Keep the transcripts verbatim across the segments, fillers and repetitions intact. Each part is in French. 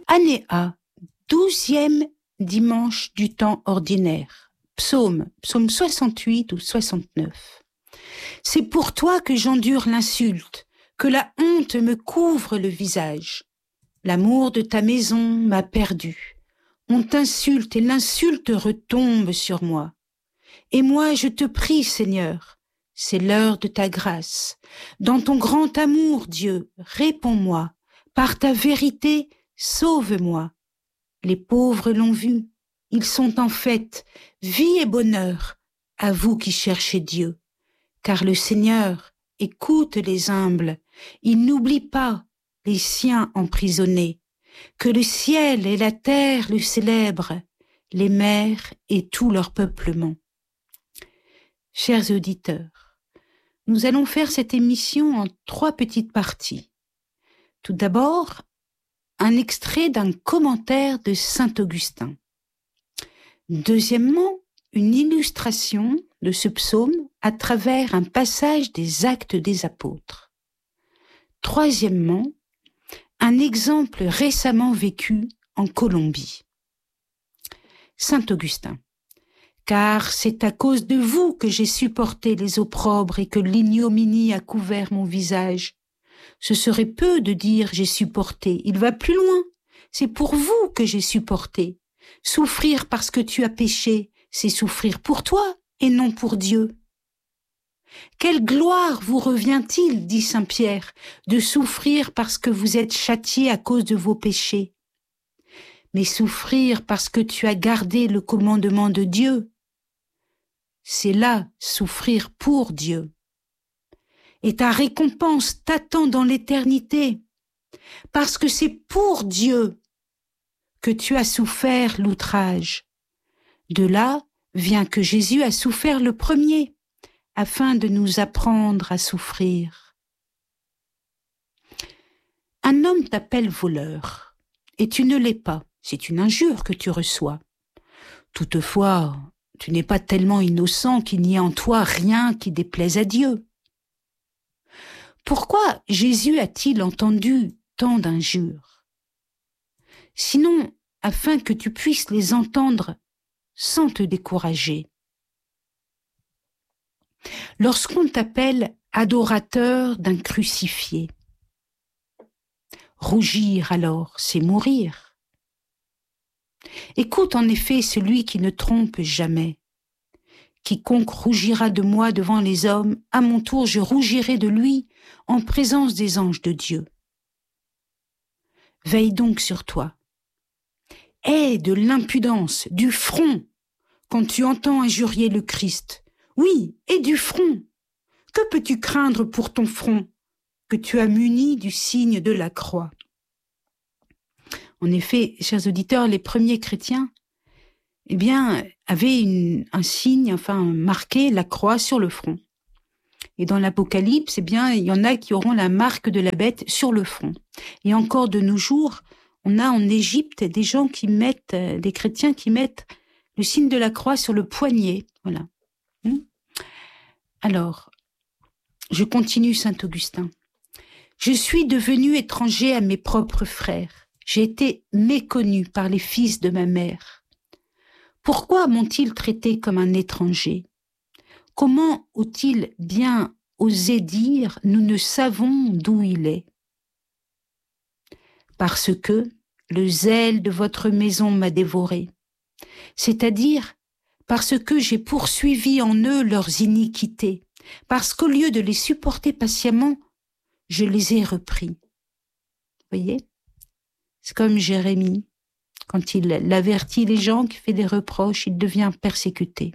Année A, douzième dimanche du temps ordinaire. Psaume, psaume soixante-huit ou soixante-neuf. C'est pour toi que j'endure l'insulte, que la honte me couvre le visage. L'amour de ta maison m'a perdu. On t'insulte et l'insulte retombe sur moi. Et moi, je te prie, Seigneur, c'est l'heure de ta grâce. Dans ton grand amour, Dieu, réponds-moi. Par ta vérité, sauve-moi. Les pauvres l'ont vu, ils sont en fête, vie et bonheur, à vous qui cherchez Dieu. Car le Seigneur écoute les humbles, il n'oublie pas les siens emprisonnés. Que le ciel et la terre le célèbrent, les mers et tout leur peuplement. Chers auditeurs, nous allons faire cette émission en trois petites parties. Tout d'abord, un extrait d'un commentaire de saint Augustin. Deuxièmement, une illustration de ce psaume à travers un passage des Actes des Apôtres. Troisièmement, un exemple récemment vécu en Colombie. Saint Augustin. Car c'est à cause de vous que j'ai supporté les opprobres et que l'ignominie a couvert mon visage. Ce serait peu de dire j'ai supporté, il va plus loin. C'est pour vous que j'ai supporté. Souffrir parce que tu as péché, c'est souffrir pour toi et non pour Dieu. Quelle gloire vous revient-il, dit saint Pierre, de souffrir parce que vous êtes châtié à cause de vos péchés. Mais souffrir parce que tu as gardé le commandement de Dieu, c'est là souffrir pour Dieu. Et ta récompense t'attend dans l'éternité, parce que c'est pour Dieu que tu as souffert l'outrage. De là vient que Jésus a souffert le premier, afin de nous apprendre à souffrir. Un homme t'appelle voleur, et tu ne l'es pas. C'est une injure que tu reçois. Toutefois, tu n'es pas tellement innocent qu'il n'y ait en toi rien qui déplaise à Dieu. Pourquoi Jésus a-t-il entendu tant d'injures? Sinon, afin que tu puisses les entendre sans te décourager. Lorsqu'on t'appelle adorateur d'un crucifié, rougir alors, c'est mourir. Écoute en effet celui qui ne trompe jamais. Quiconque rougira de moi devant les hommes, à mon tour je rougirai de lui en présence des anges de Dieu. Veille donc sur toi. Aie de l'impudence, du front, quand tu entends injurier le Christ. Oui, et du front. Que peux-tu craindre pour ton front, que tu as muni du signe de la croix? En effet, chers auditeurs, les premiers chrétiens, eh bien, avaient une, un signe, enfin, marqué la croix sur le front. Et dans l'Apocalypse, eh bien, il y en a qui auront la marque de la bête sur le front. Et encore de nos jours, on a en Égypte des gens qui mettent, des chrétiens qui mettent le signe de la croix sur le poignet. Voilà. Alors, je continue saint Augustin. Je suis devenu étranger à mes propres frères. J'ai été méconnu par les fils de ma mère. Pourquoi m'ont-ils traité comme un étranger? Comment ont-ils bien osé dire « nous ne savons d'où il est » ? Parce que le zèle de votre maison m'a dévoré, c'est-à-dire parce que j'ai poursuivi en eux leurs iniquités, parce qu'au lieu de les supporter patiemment, je les ai repris. Vous voyez ? C'est comme Jérémie, quand il avertit les gens, qui fait des reproches, il devient persécuté.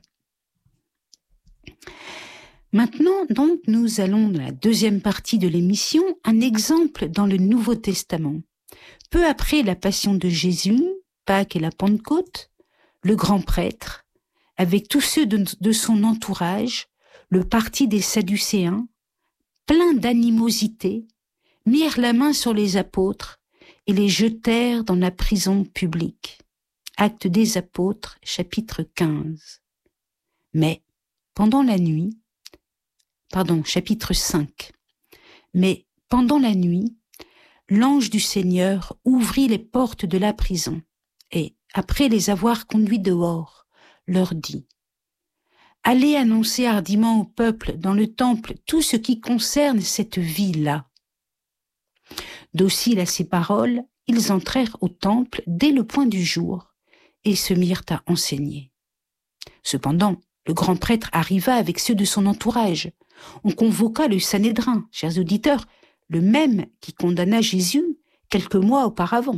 Maintenant, donc, nous allons dans la deuxième partie de l'émission, un exemple dans le Nouveau Testament. Peu après la passion de Jésus, Pâques et la Pentecôte, le grand prêtre, avec tous ceux de, de son entourage, le parti des Sadducéens, plein d'animosité, mirent la main sur les apôtres et les jetèrent dans la prison publique. Actes des Apôtres, chapitre quinze. Mais, pendant la nuit, pardon, chapitre cinq. Mais, pendant la nuit, l'ange du Seigneur ouvrit les portes de la prison et, après les avoir conduits dehors, leur dit « Allez annoncer hardiment au peuple dans le temple tout ce qui concerne cette vie-là. » Dociles à ces paroles, ils entrèrent au temple dès le point du jour et se mirent à enseigner. Cependant, le grand prêtre arriva avec ceux de son entourage. On convoqua le Sanhédrin, chers auditeurs, le même qui condamna Jésus quelques mois auparavant.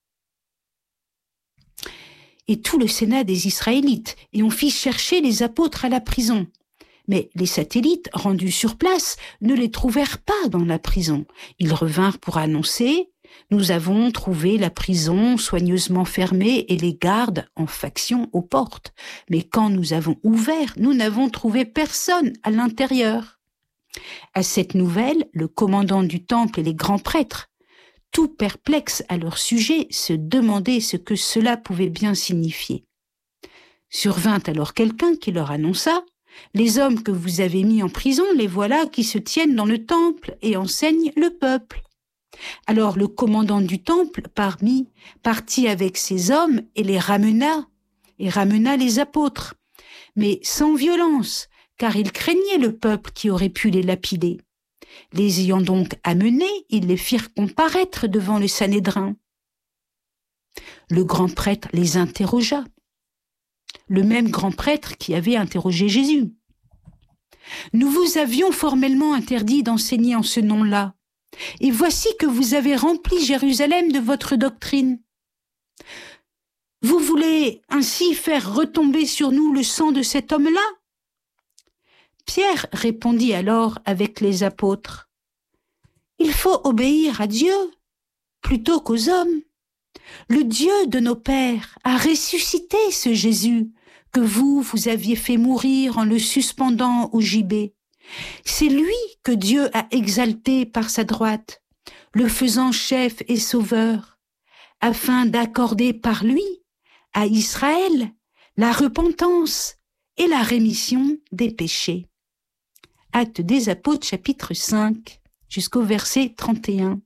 Et tout le sénat des Israélites, et on fit chercher les apôtres à la prison. Mais les satellites, rendus sur place, ne les trouvèrent pas dans la prison. Ils revinrent pour annoncer « Nous avons trouvé la prison soigneusement fermée et les gardes en faction aux portes. Mais quand nous avons ouvert, nous n'avons trouvé personne à l'intérieur. » À cette nouvelle, le commandant du temple et les grands prêtres, tout perplexes à leur sujet, se demandaient ce que cela pouvait bien signifier. Survint alors quelqu'un qui leur annonça « Les hommes que vous avez mis en prison, les voilà qui se tiennent dans le temple et enseignent le peuple. » Alors le commandant du temple, parmi, partit avec ses hommes et les ramena, et ramena les apôtres, mais sans violence, car il craignait le peuple qui aurait pu les lapider. Les ayant donc amenés, ils les firent comparaître devant le Sanhédrin. Le grand prêtre les interrogea, le même grand prêtre qui avait interrogé Jésus. « Nous vous avions formellement interdit d'enseigner en ce nom-là, et voici que vous avez rempli Jérusalem de votre doctrine. Vous voulez ainsi faire retomber sur nous le sang de cet homme-là » Pierre répondit alors avec les apôtres, « Il faut obéir à Dieu plutôt qu'aux hommes. Le Dieu de nos pères a ressuscité ce Jésus que vous, vous aviez fait mourir en le suspendant au gibet. C'est lui que Dieu a exalté par sa droite, le faisant chef et sauveur, afin d'accorder par lui à Israël la repentance et la rémission des péchés. » Actes des Apôtres, chapitre cinq, jusqu'au verset trente et un.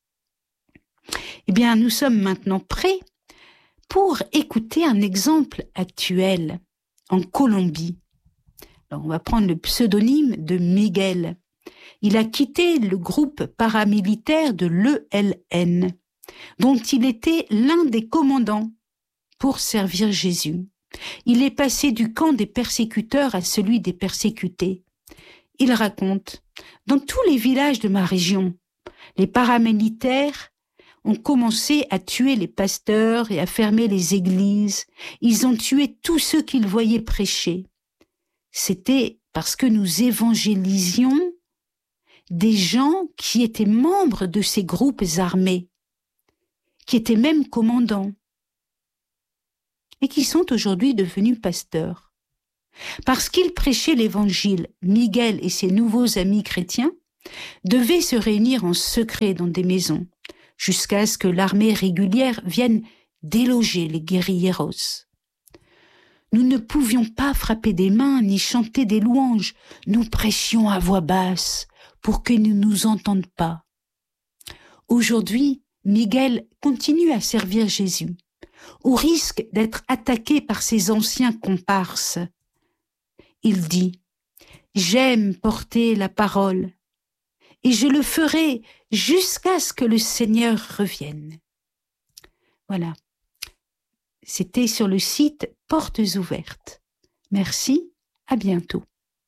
Eh bien, nous sommes maintenant prêts pour écouter un exemple actuel en Colombie. Alors, on va prendre le pseudonyme de Miguel. Il a quitté le groupe paramilitaire de l'E L N, dont il était l'un des commandants, pour servir Jésus. Il est passé du camp des persécuteurs à celui des persécutés. Il raconte, dans tous les villages de ma région, les paramilitaires ont commencé à tuer les pasteurs et à fermer les églises. Ils ont tué tous ceux qu'ils voyaient prêcher. C'était parce que nous évangélisions des gens qui étaient membres de ces groupes armés, qui étaient même commandants, et qui sont aujourd'hui devenus pasteurs. Parce qu'ils prêchaient l'évangile, Miguel et ses nouveaux amis chrétiens devaient se réunir en secret dans des maisons, jusqu'à ce que l'armée régulière vienne déloger les guérilleros. Nous ne pouvions pas frapper des mains ni chanter des louanges. Nous prêchions à voix basse pour qu'ils ne nous entendent pas. Aujourd'hui, Miguel continue à servir Jésus, au risque d'être attaqué par ses anciens comparses. Il dit « J'aime porter la parole et je le ferai jusqu'à ce que le Seigneur revienne. » Voilà. C'était sur le site Portes Ouvertes. Merci, à bientôt.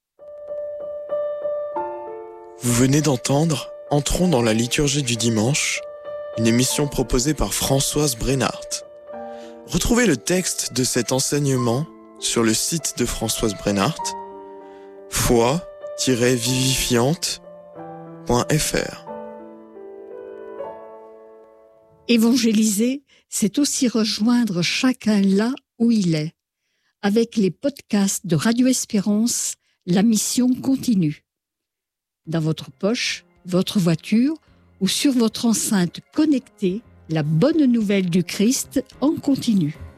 Vous venez d'entendre Entrons dans la liturgie du dimanche, une émission proposée par Françoise Brennart. Retrouvez le texte de cet enseignement sur le site de Françoise Brennart, foi tiret vivifiante point f r. Évangéliser, c'est aussi rejoindre chacun là où il est. Avec les podcasts de Radio Espérance, la mission continue. Dans votre poche, votre voiture ou sur votre enceinte connectée, la bonne nouvelle du Christ en continu.